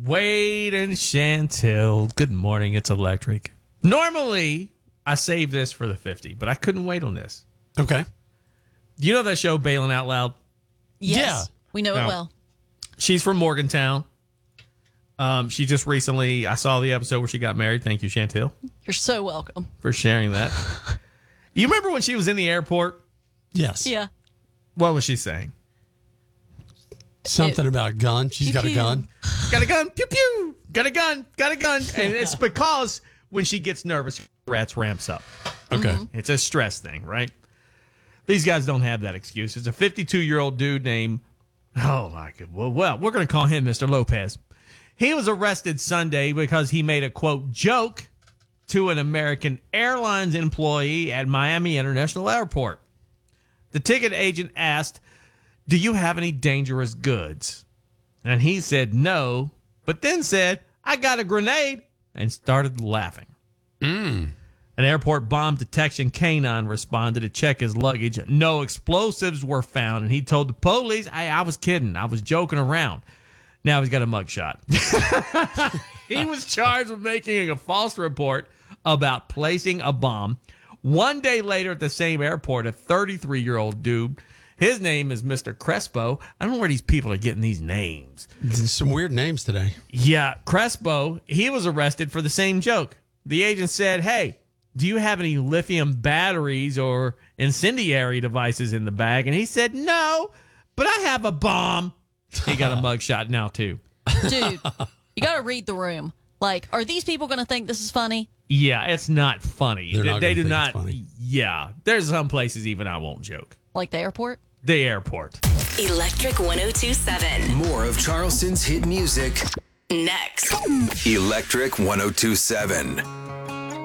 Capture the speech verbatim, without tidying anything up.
Wade and Chantel. Good morning. It's Electric. Normally, I save this for the fifty, but I couldn't wait on this. Okay. You know that show, Bailing Out Loud? Yes, Yeah. we know No. it well. She's from Morgantown. Um, she just recently, I saw the episode where she got married. Thank you, Chantel, You're so welcome. for sharing that. You remember when she was in the airport? Yes. Yeah. What was she saying? Something about a gun. She's Pew, got a pew. gun. Got a gun, pew pew. Got a gun, got a gun. And it's because when she gets nervous, rats ramps up. Okay. It's a stress thing, right? These guys don't have that excuse. It's a fifty-two-year-old dude named, oh my God, well, well we're going to call him Mister Lopez. He was arrested Sunday because he made a, quote, joke to an American Airlines employee at Miami International Airport. The ticket agent asked, do you have any dangerous goods? And he said no, but then said, I got a grenade, and started laughing. Mm. An airport bomb detection canine responded to check his luggage. No explosives were found, and he told the police, I, I was kidding. I was joking around. Now he's got a mugshot. He was charged with making a false report about placing a bomb. One day later at the same airport, a thirty-three-year-old dude, his name is Mister Crespo. I don't know where these people are getting these names. There's some weird names today. Yeah, Crespo, he was arrested for the same joke. The agent said, hey, do you have any lithium batteries or incendiary devices in the bag? And he said, no, but I have a bomb. He got a mugshot now, too. Dude, you got to read the room. Like, are these people going to think this is funny? Yeah, it's not funny. They're They, not they gonna do think not. it's funny. Yeah, there's some places even I won't joke. Like the airport? The airport. Electric one oh two seven. More of Charleston's hit music Next. Electric one oh two seven.